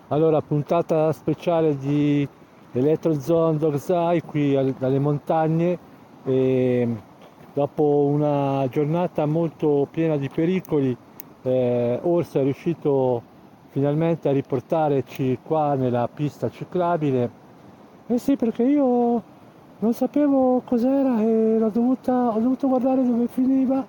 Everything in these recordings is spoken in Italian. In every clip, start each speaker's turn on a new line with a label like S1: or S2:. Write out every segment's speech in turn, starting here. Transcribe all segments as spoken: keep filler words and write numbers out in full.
S1: Allora, puntata speciale di Electrozone Dog's Eye qui al- dalle montagne e dopo una giornata molto piena di pericoli, eh, Orso è riuscito finalmente a riportarci qua nella pista ciclabile. Eh sì, perché io non sapevo cos'era e l'ho dovuta, ho dovuto guardare dove finiva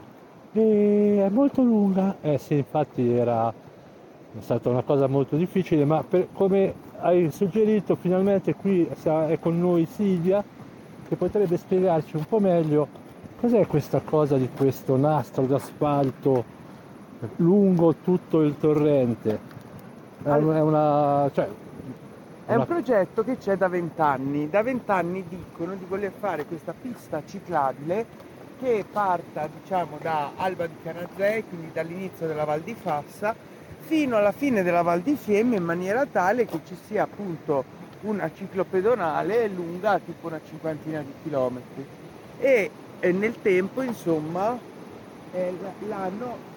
S1: e è molto lunga. Eh sì, infatti era è stata una cosa molto difficile, ma per- come hai suggerito, finalmente qui sa- è con noi Silvia, che potrebbe spiegarci un po' meglio cos'è questa cosa di questo nastro d'asfalto lungo tutto il torrente. È
S2: Al-
S1: un- è una, cioè,
S2: È un
S1: una...
S2: progetto che c'è da vent'anni. Da vent'anni dicono di voler fare questa pista ciclabile che parta, diciamo, da Alba di Canazei, quindi dall'inizio della Val di Fassa, fino alla fine della Val di Fiemme, in maniera tale che ci sia appunto una ciclopedonale lunga tipo una cinquantina di chilometri. E, e nel tempo, insomma, eh, l- l'hanno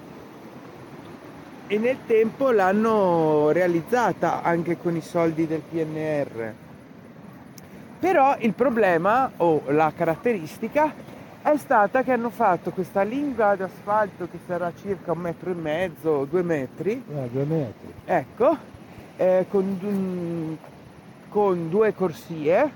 S2: e nel tempo l'hanno realizzata anche con i soldi del P N R R. Però il problema o la caratteristica è stata che hanno fatto questa linga d'asfalto che sarà circa un metro e mezzo, due metri,
S1: eh, due metri.
S2: ecco, eh, con, dun- con due corsie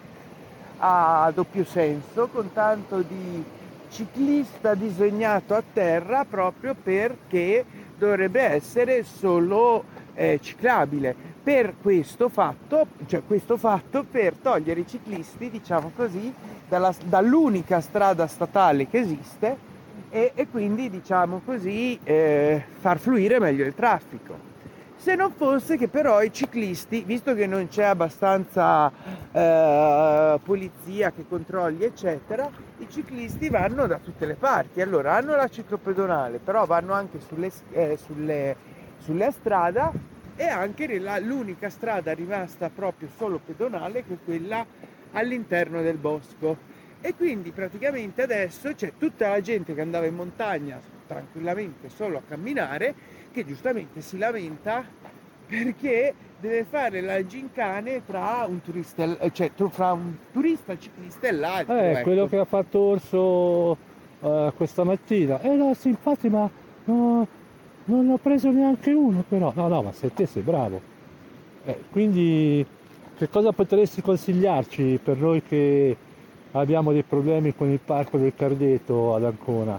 S2: a doppio senso, con tanto di ciclista disegnato a terra proprio perché dovrebbe essere solo eh, ciclabile. Per questo fatto, cioè questo fatto per togliere i ciclisti, diciamo così, dalla- dall'unica strada statale che esiste e, e quindi, diciamo così, eh, far fluire meglio il traffico. Se non fosse che però i ciclisti, visto che non c'è abbastanza eh, polizia che controlli, eccetera, i ciclisti vanno da tutte le parti. Allora hanno la ciclopedonale, però vanno anche sulle, eh, sulle, sulle strada e anche nella- l'unica strada rimasta proprio solo pedonale che è quella all'interno del bosco. E quindi praticamente adesso c'è tutta la gente che andava in montagna tranquillamente solo a camminare che giustamente si lamenta perché deve fare la gincane tra un turista, e- cioè tra un turista ciclista e l'altro,
S1: Eh, quello
S2: ecco.
S1: che ha fatto Orso eh, questa mattina. Eh no, sì, infatti, ma no, non ne ho preso neanche uno però. No, no, ma se te sei bravo. Eh, quindi che cosa potresti consigliarci per noi che abbiamo dei problemi con il parco del Cardeto ad Ancona?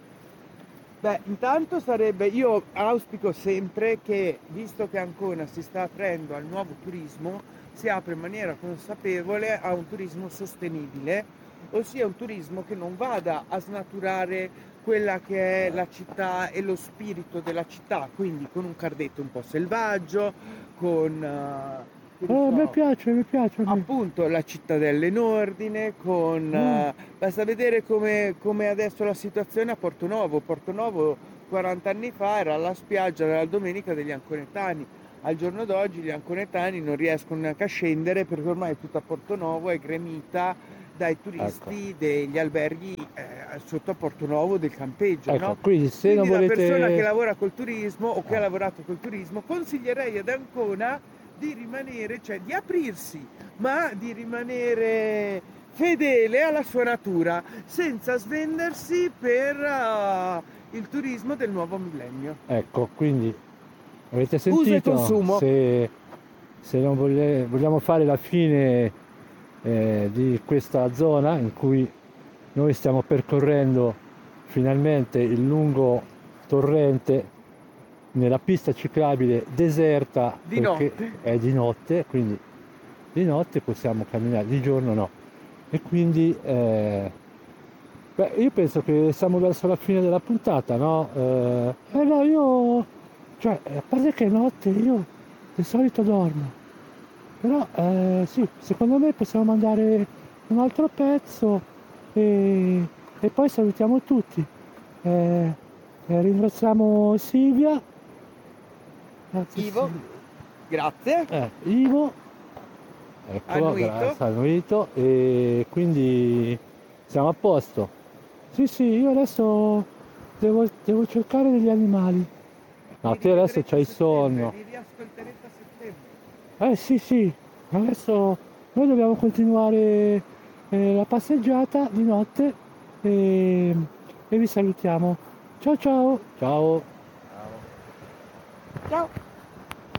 S2: Beh, intanto sarebbe, io auspico sempre che, visto che Ancona si sta aprendo al nuovo turismo, si apre in maniera consapevole a un turismo sostenibile, ossia un turismo che non vada a snaturare quella che è la città e lo spirito della città, quindi con un cardetto un po' selvaggio, con, eh, che ne
S1: Eh, mi
S2: so,
S1: piace, mi piace a me.
S2: appunto la cittadella in ordine, con,
S1: Eh,
S2: eh, basta vedere come, come adesso la situazione a Portonovo. Portonovo quaranta anni fa era la spiaggia della domenica degli anconetani. Al giorno d'oggi gli anconetani non riescono neanche a scendere perché ormai tutta Portonovo è gremita dai
S1: ecco,
S2: turisti degli alberghi eh, sotto a Portonovo del campeggio,
S1: ecco,
S2: no?
S1: quindi se non
S2: Quindi da persona che
S1: volete...
S2: lavora col turismo o che ha
S1: eh,
S2: lavorato col turismo consiglierei ad Ancona di rimanere, cioè di aprirsi, ma di rimanere fedele alla sua natura, senza svendersi per uh, il turismo del nuovo millennio.
S1: ecco, quindi avete
S2: Uso e
S1: sentito?
S2: consumo.
S1: Se, se non voglie- vogliamo fare la fine eh, di questa zona in cui noi stiamo percorrendo finalmente il lungo torrente nella pista ciclabile deserta
S2: Di
S1: perché
S2: notte.
S1: è di notte, quindi di notte possiamo camminare, di giorno no. E quindi eh, beh, io penso che siamo verso la fine della puntata, no? Eh, eh no, io, cioè, a parte che è notte io di solito dormo, però eh, sì, secondo me possiamo mandare un altro pezzo e, e poi salutiamo tutti. Eh, eh, ringraziamo Silvia, grazie
S2: Ivo,
S1: Silvia,
S2: grazie.
S1: eh, Ivo, ecco,
S2: Annuito.
S1: grazie al Novito e quindi siamo a posto. Sì, sì, io adesso devo, devo cercare degli animali. No,
S2: Li
S1: te adesso
S2: rivedrete a
S1: c'hai
S2: settembre,
S1: sonno.
S2: li riascolterete a settembre.
S1: Eh sì, sì, adesso noi dobbiamo continuare eh, la passeggiata di notte e, e vi salutiamo. Ciao ciao, ciao.
S2: Ciao.